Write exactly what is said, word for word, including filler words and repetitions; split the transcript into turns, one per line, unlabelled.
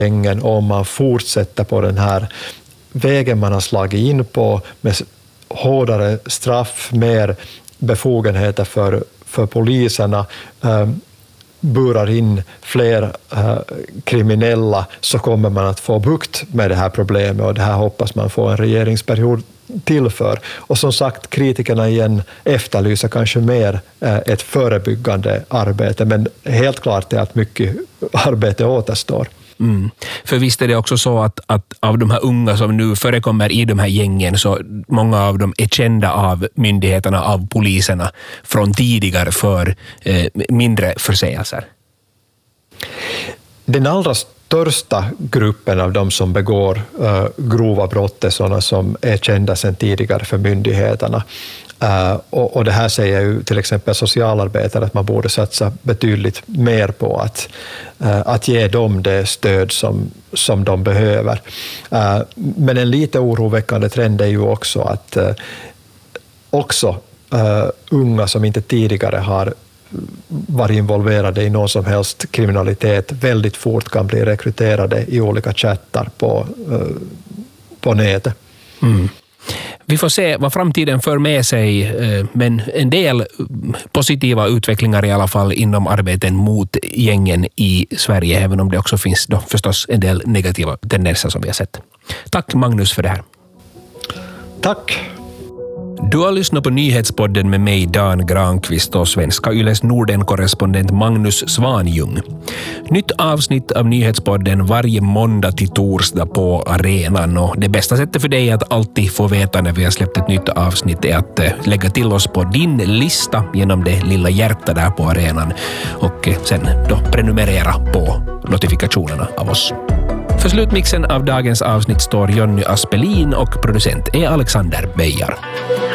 gängen, och om man fortsätter på den här vägen man har slagit in på med hårdare straff, mer befogenheter för, för poliserna, eh, burar in fler eh, kriminella, så kommer man att få bukt med det här problemet, och det här hoppas man få en regeringsperiod till för. Och som sagt, kritikerna igen efterlyser kanske mer eh, ett förebyggande arbete, men helt klart är att mycket arbete återstår.
Mm. För visst är det också så att, att av de här unga som nu förekommer i de här gängen, så många av dem är kända av myndigheterna, av poliserna från tidigare för eh, mindre förseelser.
Den allra största gruppen av de som begår uh, grova brott är sådana som är kända sedan tidigare för myndigheterna. Uh, och, och det här säger ju till exempel socialarbetare att man borde satsa betydligt mer på att, uh, att ge dem det stöd som, som de behöver. Uh, men en lite oroväckande trend är ju också att uh, också uh, unga som inte tidigare har varit involverade i någon som helst kriminalitet väldigt fort kan bli rekryterade i olika chattar på, uh, på nätet.
Mm. Vi får se vad framtiden för med sig, men en del positiva utvecklingar i alla fall inom arbeten mot gängen i Sverige, även om det också finns då förstås en del negativa tendenser som vi har sett. Tack Magnus för det här.
Tack.
Du har lyssnat på Nyhetspodden med mig Dan Granqvist och Svenska Yles Norden-korrespondent Magnus Svanjung. Nytt avsnitt av Nyhetspodden varje måndag till torsdag på arenan, och det bästa sättet för dig att alltid få veta när vi har släppt ett nytt avsnitt är att lägga till oss på din lista genom det lilla hjärta där på arenan, och sen då prenumerera på notifikationerna av oss. För slutmixen av dagens avsnitt står Jonny Aspelin och producent är Alexander Beijar.